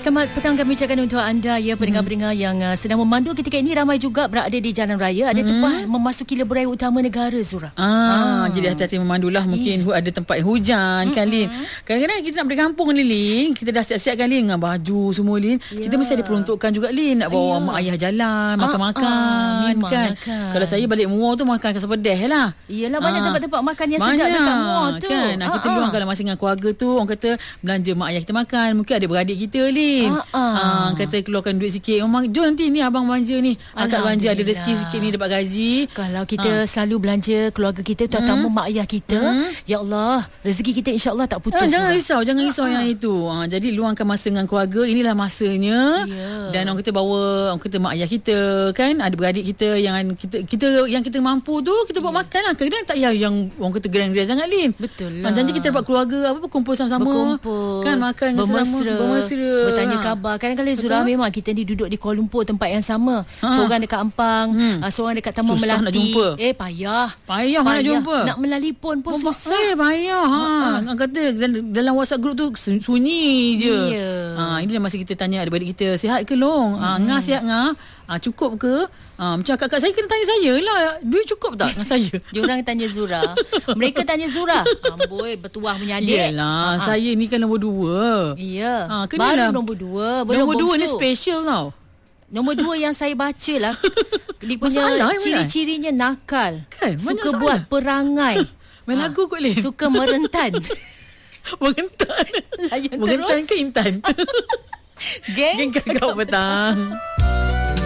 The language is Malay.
Selamat petang kami ucapkan untuk anda ya pendengar-pendengar yang sedang memandu ketika ini. Ramai juga berada di jalan raya. Ada tempat memasuki lebuh utama negara, Zura. Jadi hati-hati memandulah. Mungkin ada tempat hujan kan, Lin. Kadang-kadang kita nak pergi kampung ni, Lin. Kita dah siap-siap kan, Lin, dengan baju semua, Lin. Kita mesti ada peruntukan juga, Lin. Nak bawa mak ayah jalan, makan-makan kan. Kalau saya balik Muar tu makan kasar pedas lah. Iyalah, banyak tempat-tempat makan yang sedap dekat Muar tu kan. Kita luangkan masa dengan keluarga tu. Orang kata belanja mak ayah kita makan. Mungkin ada beradik kita, Lin. Kata keluarkan duit sikit. Jom nanti ni abang belanja ni. Akak belanja, ada rezeki sikit ni, dapat gaji. Kalau kita selalu belanja keluarga kita, terutama mak ayah kita, ya Allah, rezeki kita insya-Allah tak putus. Jangan risau yang itu. Jadi luangkan masa dengan keluarga. Inilah masanya. Dan orang kata bawa, orang kata mak ayah kita kan, ada beradik kita yang kita mampu tu, kita buat makan lah. Kadang tak payah yang orang kata grand-grand sangat, Lin. Betul lah. Janji kita dapat keluarga kumpul sama-sama. Kan, makan bermesra, bertanya khabar. Kadang-kadang Zura, memang kita ni duduk di Kuala Lumpur, tempat yang sama. Seorang dekat Ampang, seorang dekat Taman susah Melati. Nak jumpa. Payah nak jumpa. Nak menelpon pun susah. Payah. Orang kata dalam WhatsApp group tu sunyi je. Ini dah masa kita tanya adik-adik kita, sihat ke Long? Ngah sihat ngah? Cukup ke? Macam kakak saya kena tanya saya lah, duit cukup tak dengan saya? Diorang tanya Zura. Mereka tanya Zura. Amboi, bertuah punya adik. Yelah, saya ni kan nombor 2. Ya. Baru nombor 2. Nombor 2 ni special tau. Nombor 2 yang saya baca lah, dia punya ciri-cirinya nakal kan? Suka buat perangai. Main lagu kot, Lin. Suka merentan. Merentan ke Intan? Geng Kakak petang.